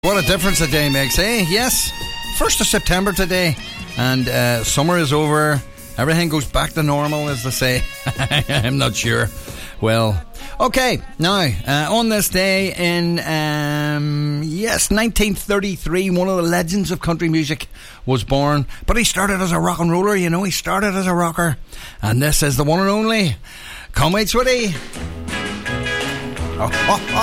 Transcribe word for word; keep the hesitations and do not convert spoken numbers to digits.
What a difference a day makes, eh? Yes, first of September today, and uh, summer is over. Everything goes back to normal, as they say. I'm not sure. Well, okay, now, uh, on this day in, um, yes, nineteen thirty-three, one of the legends of country music was born. But he started as a rock and roller, you know, he started as a rocker. And this is the one and only Conway Twitty. Oh, oh, oh.